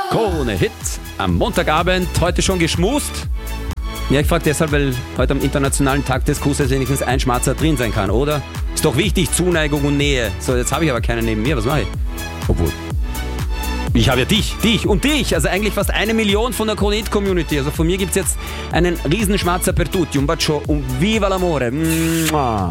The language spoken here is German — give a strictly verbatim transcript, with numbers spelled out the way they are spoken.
Krone-Hit am Montagabend, heute schon geschmust? Ja, ich frage deshalb, weil heute am Internationalen Tag des Kusses wenigstens ein Schmatzer drin sein kann, oder? Ist doch wichtig, Zuneigung und Nähe. So, jetzt habe ich aber keinen neben mir, was mache ich? Obwohl, ich habe ja dich, dich und dich, also eigentlich fast eine Million von der Krone-Hit-Community. Also von mir gibt es jetzt einen riesen Schmatzer per tutti, un bacio, un viva l'amore. Mua.